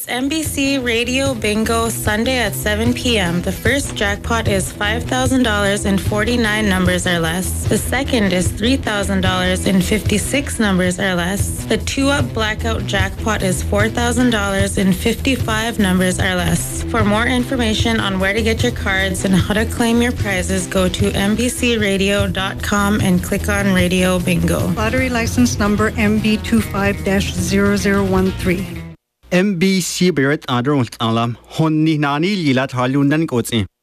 NBC Radio Bingo Sunday at 7 p.m. The first jackpot is $5,000 and 49 numbers or less. The second is $3,000 and 56 numbers or less. The 2-up blackout jackpot is $4,000 and 55 numbers or less. For more information on where to get your cards and how to claim your prizes, go to NBCRadio.com and click on Radio Bingo. Lottery license number MB25-0013. MBC Barrett Adron Alam Honni Nani Lila Talundan Kotsi.